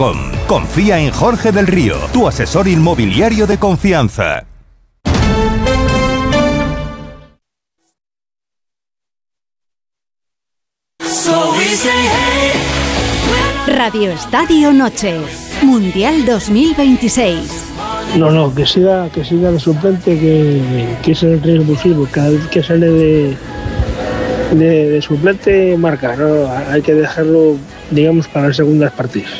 jorgederrío.com. Confía en Jorge del Río, tu asesor inmobiliario de confianza. Radio Estadio Noche, Mundial 2026. No, que siga de suplente, que es el revulsivo. Cada vez que sale de suplente marca, ¿no? Hay que dejarlo, digamos, para las segundas partidas.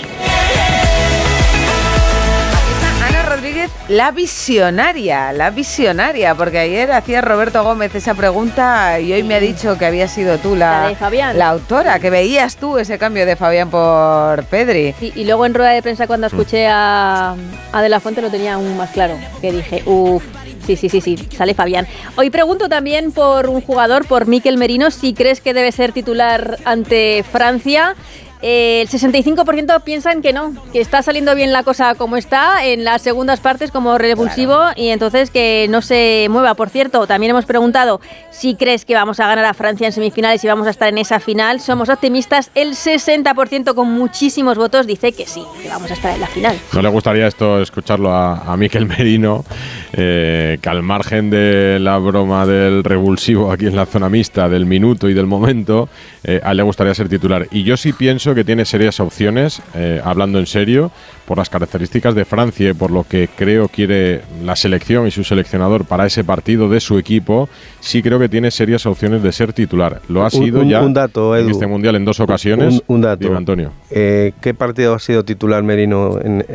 La visionaria, porque ayer hacía Roberto Gómez esa pregunta y hoy me ha dicho que había sido tú la autora, que veías tú ese cambio de Fabián por Pedri. Y luego en rueda de prensa cuando escuché a De La Fuente lo tenía aún más claro, que dije, sí, sale Fabián. Hoy pregunto también por un jugador, por Mikel Merino, si crees que debe ser titular ante Francia. El 65% piensan que no, que está saliendo bien la cosa como está en las segundas partes como revulsivo, claro. Y entonces que no se mueva. Por cierto, también hemos preguntado si crees que vamos a ganar a Francia en semifinales y vamos a estar en esa final. Somos optimistas, el 60% con muchísimos votos dice que sí, que vamos a estar en la final. ¿No le gustaría esto escucharlo a Mikel Merino, que al margen de la broma del revulsivo aquí en la zona mixta, del minuto y del momento, a él le gustaría ser titular? Y yo sí pienso que tiene serias opciones, hablando en serio, por las características de Francia y por lo que creo quiere la selección y su seleccionador para ese partido de su equipo. Sí creo que tiene serias opciones de ser titular. Lo ha sido ya un dato, Edu, en este Mundial en 2 ocasiones. Un dato. Dime, Antonio. ¿Qué partido ha sido titular Merino?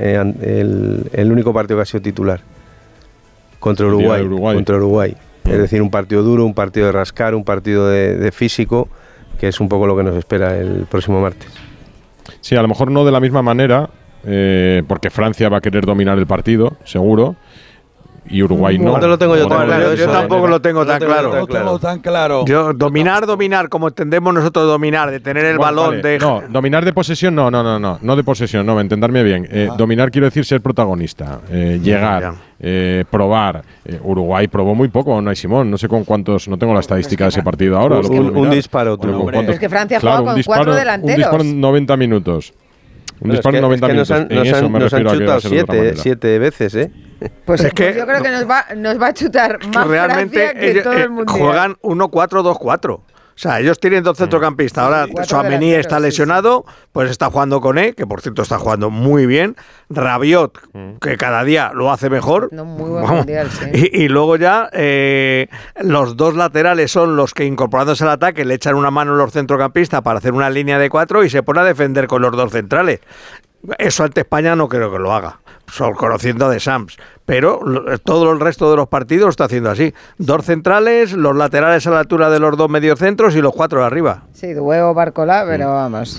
El único partido que ha sido titular. Contra Uruguay. Es decir, un partido duro, un partido de rascar, un partido de físico, que es un poco lo que nos espera el próximo martes. Sí, a lo mejor no de la misma manera, porque Francia va a querer dominar el partido, seguro, y Uruguay no. No te lo tengo yo tan claro. Yo tampoco lo tengo tan claro. No tengo tan claro. Yo, dominar, como entendemos nosotros dominar, de tener el balón, vale. No, dominar de posesión, no de posesión, no, entenderme bien. Dominar quiero decir ser protagonista, llegar, probar. Uruguay probó muy con Unai Simón, no sé con cuántos, no tengo la estadística de ese partido ahora. Un disparo. Pero es que Francia juega con 4 delanteros. Un disparo en 90 minutos. Un disparo en 90 minutos. Nos han chutado 7 veces, ¿eh? Pues yo creo que nos va a chutar más realmente Francia que todo el mundial. Juegan 1-4-2-4. O sea, ellos tienen 2 centrocampistas. Ahora Tchouaméni está lesionado, pues está jugando Koné, que por cierto está jugando muy bien. Rabiot, que cada día lo hace mejor. No, muy buen mundial, sí. Y luego ya los 2 laterales son los que, incorporándose al ataque, le echan una mano a los centrocampistas para hacer una línea de 4 y se pone a defender con los 2 centrales. Eso ante España no creo que lo haga, solo conociendo de Sams, pero todo el resto de los partidos lo está haciendo así. 2 centrales, los laterales a la altura de los 2 mediocentros y los 4 de arriba. Sí, de huevo Barcola, pero vamos.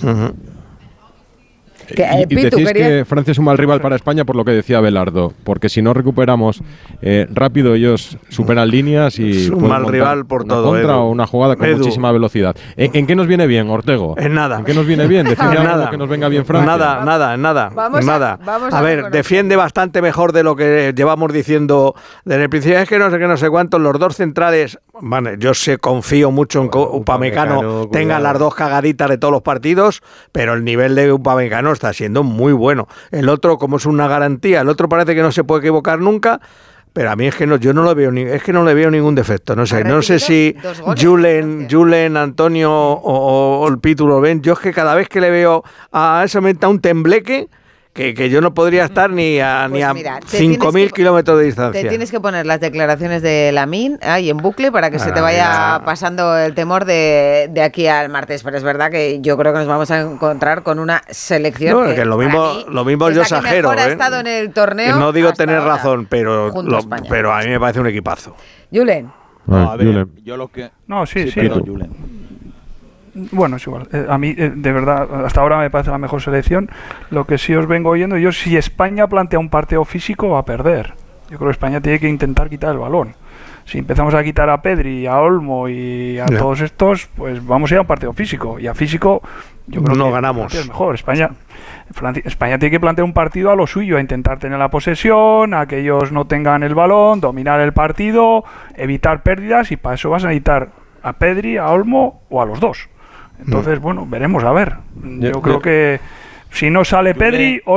Y decís que Francia es un mal rival para España por lo que decía Belardo, porque si no recuperamos rápido ellos superan líneas y es un mal rival por una todo. Contra o una jugada con muchísima velocidad. ¿En qué nos viene bien, Ortego? En nada. ¿En qué nos viene bien? Decirle algo que nos venga bien Francia. Nada. Vamos a ver, defiende bastante mejor de lo que llevamos diciendo desde el principio. Es que no sé cuántos, los 2 centrales. Vale, yo confío mucho en que Upamecano tenga las 2 cagaditas de todos los partidos, pero el nivel de Upamecano está siendo muy bueno. El otro, como es una garantía, el otro parece que no se puede equivocar nunca, pero a mí es que yo no lo veo no le veo ningún defecto. No sé si Julen, Antonio o el Pitu lo ven. Yo es que cada vez que le veo a ese momento a un tembleque que yo no podría estar ni a 5.000 kilómetros de distancia. Te tienes que poner las declaraciones de Lamine ahí en bucle para que se te vaya pasando el temor de aquí al martes. Pero es verdad que yo creo que nos vamos a encontrar con una selección que lo mismo yo exagero. Ha estado en el torneo. No digo tener razón, pero a mí me parece un equipazo. Julen. No, a ver, yo lo que... Sí. Perdón, Julen. Bueno, es igual. A mí, de verdad, hasta ahora me parece la mejor selección. Lo que sí os vengo oyendo, si España plantea un partido físico, va a perder. Yo creo que España tiene que intentar quitar el balón. Si empezamos a quitar a Pedri, a Olmo y a todos estos, pues vamos a ir a un partido físico. Y a físico, yo creo que ganamos. Es mejor. España tiene que plantear un partido a lo suyo, a intentar tener la posesión, a que ellos no tengan el balón, dominar el partido, evitar pérdidas, y para eso vas a necesitar a Pedri, a Olmo o a los 2. Entonces, veremos a ver. Yo creo que si no sale Pedri...